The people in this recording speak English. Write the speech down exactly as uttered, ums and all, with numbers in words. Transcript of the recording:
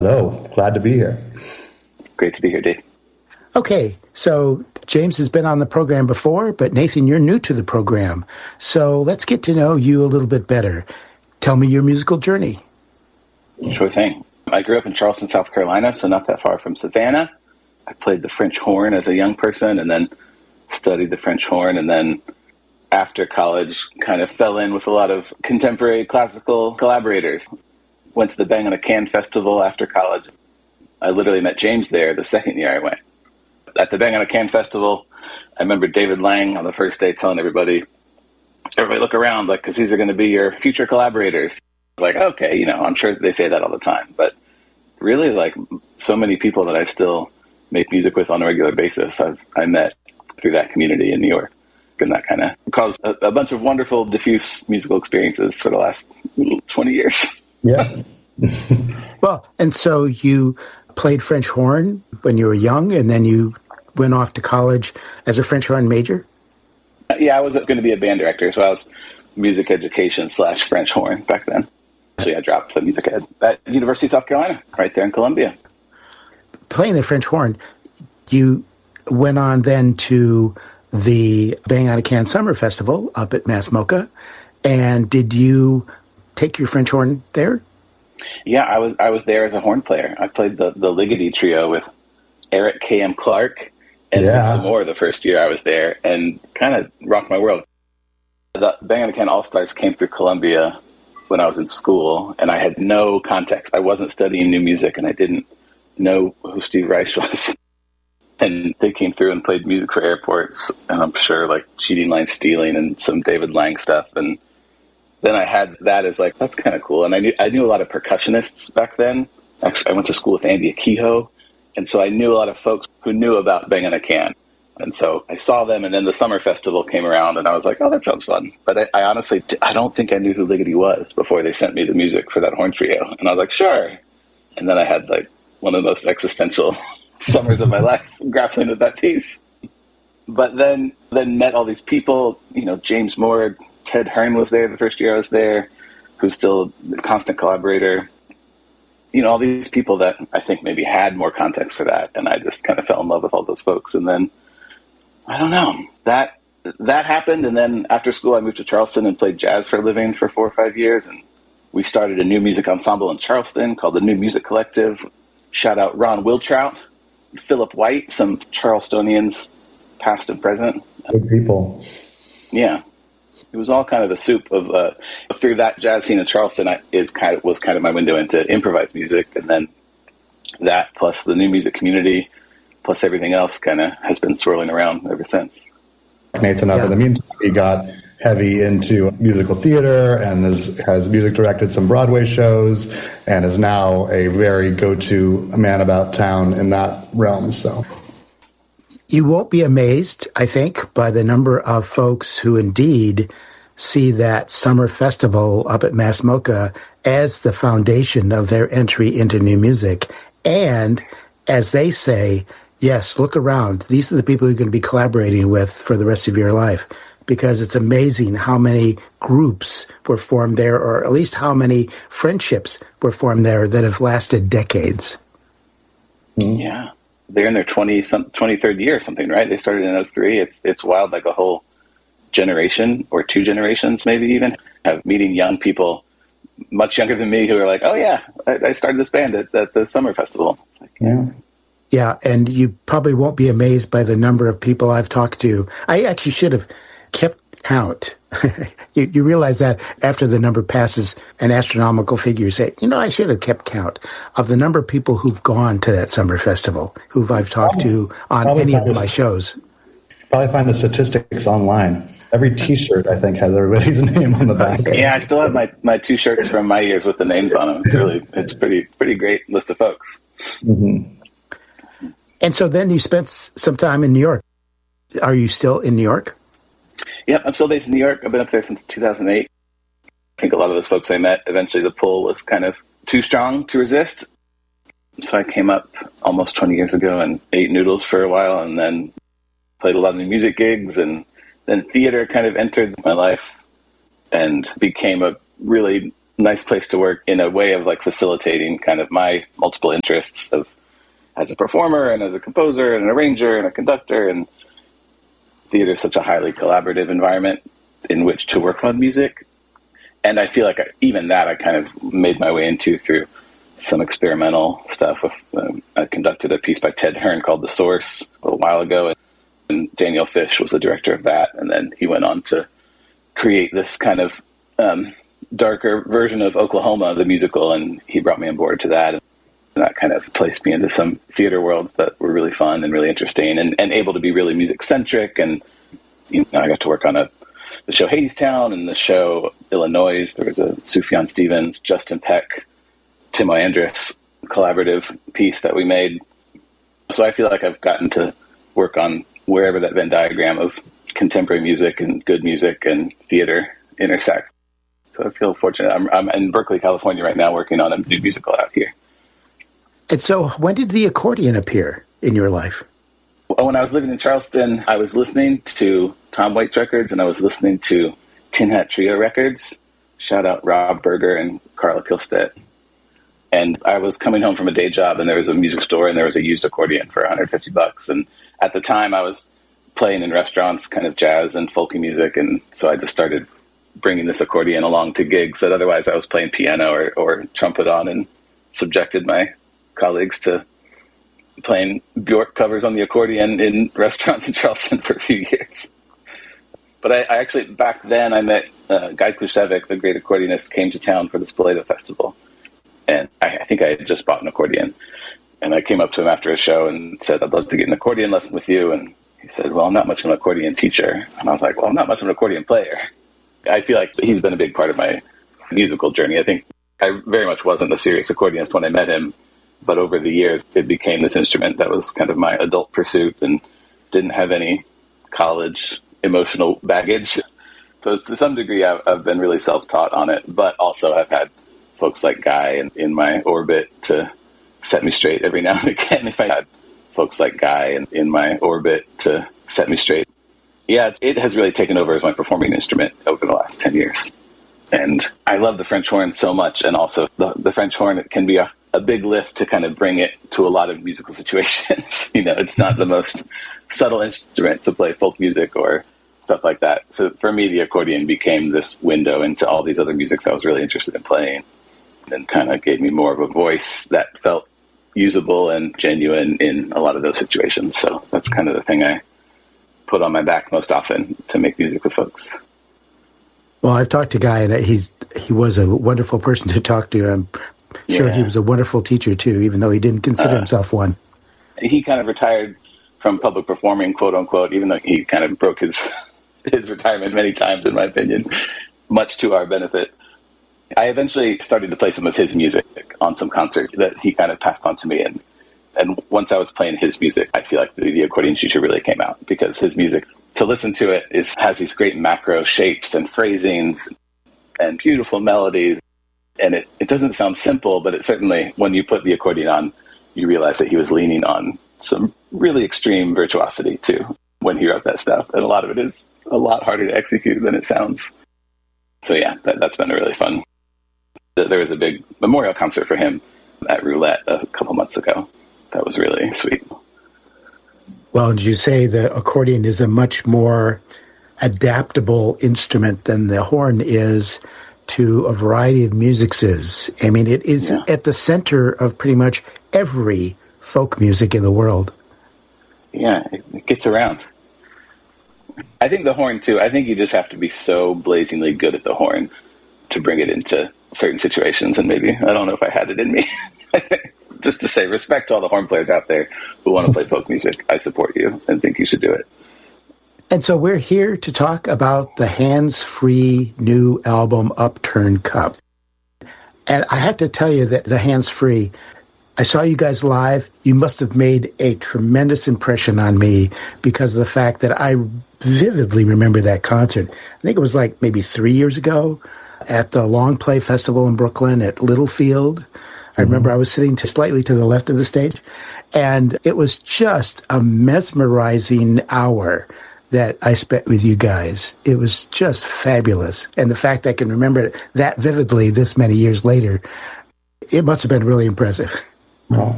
Hello, glad to be here. It's great to be here, Dave. Okay, so James has been on the program before, but Nathan, you're new to the program. So let's get to know you a little bit better. Tell me your musical journey. Sure thing. I grew up in Charleston, South Carolina, so not that far from Savannah. I played the French horn as a young person and then studied the French horn, and then after college kind of fell in with a lot of contemporary classical collaborators. Went to the Bang on a Can festival after college. I literally met James there the second year I went. At the Bang on a Can festival, I remember David Lang on the first day telling everybody, everybody look around, like, because these are going to be your future collaborators. Like, okay, you know, I'm sure they say that all the time. But really, like, so many people that I still make music with on a regular basis, I've I met through that community in New York. And that kind of caused a, a bunch of wonderful, diffuse musical experiences for the last twenty years. Yeah. Well, and so you played French horn when you were young, and then you went off to college as a French horn major? Yeah, I was going to be a band director, so I was music education slash French horn back then. Actually, I dropped the music ed at University of South Carolina, right there in Columbia. Playing the French horn, you went on then to the Bang on a Can Summer Festival up at Mass MoCA, and did you take your French horn there? Yeah, I was I was there as a horn player. I played the, the Ligeti trio with Eric K M. Clark and Yeah. some more the first year I was there, and kind of rocked my world. The Bang on a Can All-Stars came through Columbia when I was in school, and I had no context. I wasn't studying new music, and I didn't know who Steve Reich was. And they came through and played music for airports, and I'm sure like Cheating Line Stealing and some David Lang stuff. And then I had that as like, that's kind of cool. And I knew I knew a lot of percussionists back then. Actually, I went to school with Andy Akiho, and so I knew a lot of folks who knew about Bang on a Can. And so I saw them, and then the summer festival came around, and I was like, oh, that sounds fun. But I, I honestly, I don't think I knew who Ligeti was before they sent me the music for that horn trio. And I was like, sure. And then I had like one of the most existential summers of my life grappling with that piece. But then then met all these people, you know, James Moore, Ted Hearn was there the first year I was there, who's still a constant collaborator. You know, all these people that I think maybe had more context for that, and I just kind of fell in love with all those folks. And then, I don't know, that that happened, and then after school I moved to Charleston and played jazz for a living for four or five years, and we started a new music ensemble in Charleston called the New Music Collective. Shout out Ron Wiltrout, Philip White, some Charlestonians, past and present. Good people. Yeah. It was all kind of a soup of, uh, through that jazz scene in Charleston, I, is kind of, was kind of my window into improvised music. And then that plus the new music community, plus everything else kind of has been swirling around ever since. Nathan, up Yeah. in the meantime, he got heavy into musical theater and is, has music directed some Broadway shows and is now a very go-to man about town in that realm. So You won't be amazed, I think, by the number of folks who indeed see that summer festival up at Mass MoCA as the foundation of their entry into new music. And as they say, yes, look around. These are the people you're going to be collaborating with for the rest of your life, because it's amazing how many groups were formed there, or at least how many friendships were formed there that have lasted decades. Yeah. They're in their twenty, some, twenty-third year or something, right? They started in oh three. It's, it's wild, like a whole generation or two generations maybe even, have meeting young people much younger than me who are like, oh yeah, I, I started this band at, at the summer festival. It's like, yeah. Yeah, and you probably won't be amazed by the number of people I've talked to. I actually should have kept count. you, you realize that after the number passes an astronomical figure, you say, you know, I should have kept count of the number of people who've gone to that summer festival, who I've talked to on Probably any of find my this- shows. Probably find the statistics online. Every T-shirt, I think, has everybody's name on the back. yeah, I still have my, my two shirts from my years with the names on them. It's really, it's pretty, pretty great list of folks. Mm-hmm. And so then you spent s- some time in New York. Are you still in New York? Yep, I'm still based in New York. I've been up there since two thousand eight. I think a lot of those folks I met, eventually the pull was kind of too strong to resist. So I came up almost twenty years ago and ate noodles for a while, and then played a lot of music gigs, and then theater kind of entered my life and became a really nice place to work in a way of like facilitating kind of my multiple interests of as a performer and as a composer and an arranger and a conductor. And theater is such a highly collaborative environment in which to work on music. And I feel like I, even that I kind of made my way into through some experimental stuff. With um, I conducted a piece by Ted Hearn called The Source a little while ago, and Daniel Fish was the director of that. And then he went on to create this kind of um, darker version of Oklahoma, the musical, and he brought me on board to that. And that kind of placed me into some theater worlds that were really fun and really interesting and, and able to be really music-centric. And you know, I got to work on a the show Hadestown and the show Illinois. There was a Sufjan Stevens, Justin Peck, Tim Andrus collaborative piece that we made. So I feel like I've gotten to work on wherever that Venn diagram of contemporary music and good music and theater intersect. So I feel fortunate. I'm, I'm in Berkeley, California right now working on a new musical out here. And so when did the accordion appear in your life? Well, when I was living in Charleston, I was listening to Tom Waits records and I was listening to Tin Hat Trio records. Shout out Rob Berger and Carla Kilstedt. And I was coming home from a day job and there was a music store and there was a used accordion for one hundred fifty bucks. And at the time I was playing in restaurants, kind of jazz and folky music. And so I just started bringing this accordion along to gigs that otherwise I was playing piano or, or trumpet on, and subjected my colleagues to playing Bjork covers on the accordion in restaurants in Charleston for a few years. But I, I actually, back then, I met uh, Guy Klushevich, the great accordionist, came to town for the Spoleto Festival. And I, I think I had just bought an accordion. And I came up to him after a show and said, I'd love to get an accordion lesson with you. And he said, well, I'm not much of an accordion teacher. And I was like, well, I'm not much of an accordion player. I feel like he's been a big part of my musical journey. I think I very much wasn't a serious accordionist when I met him. But over the years, it became this instrument that was kind of my adult pursuit and didn't have any college emotional baggage. So to some degree, I've, I've been really self-taught on it, but also I've had folks like Guy in, in my orbit to set me straight every now and again. If I had folks like Guy in, in my orbit to set me straight. Yeah, it has really taken over as my performing instrument over the last ten years. And I love the French horn so much. And also the, the French horn, it can be a a big lift to kind of bring it to a lot of musical situations. You know, it's not the most subtle instrument to play folk music or stuff like that. So for me, the accordion became this window into all these other musics I was really interested in playing, and kind of gave me more of a voice that felt usable and genuine in a lot of those situations. So that's kind of the thing I put on my back most often to make music with folks. Well, I've talked to Guy, and he's he was a wonderful person to talk to. I'm sure yeah. He was a wonderful teacher, too, even though he didn't consider uh, himself one. He kind of retired from public performing, quote unquote, even though he kind of broke his his retirement many times, in my opinion, much to our benefit. I eventually started to play some of his music on some concerts that he kind of passed on to me. And, and once I was playing his music, I feel like the, the accordion teacher really came out, because his music, to listen to it, is has these great macro shapes and phrasings and beautiful melodies. And it, it doesn't sound simple, but it certainly, when you put the accordion on, you realize that he was leaning on some really extreme virtuosity, too, when he wrote that stuff. And a lot of it is a lot harder to execute than it sounds. So, yeah, that, that's been really fun. There was a big memorial concert for him at Roulette a couple months ago. That was really sweet. Well, did you say the accordion is a much more adaptable instrument than the horn is to a variety of musics is? I mean, it is yeah. at the center of pretty much every folk music in the world. Yeah, it, it gets around. I think the horn, too, I think you just have to be so blazingly good at the horn to bring it into certain situations. And maybe, I don't know if I had it in me. Just to say, respect to all the horn players out there who want to play folk music. I support you and think you should do it. And so we're here to talk about the hands-free new album, Upturned Cup. And I have to tell you that the hands-free, I saw you guys live. You must have made a tremendous impression on me because of the fact that I vividly remember that concert. I think it was like maybe three years ago at the Long Play Festival in Brooklyn at Littlefield. I remember mm-hmm. I was sitting to slightly to the left of the stage, and it was just a mesmerizing hour. that I spent with you guys. It was just fabulous. And the fact I can remember it that vividly this many years later, it must have been really impressive. Well,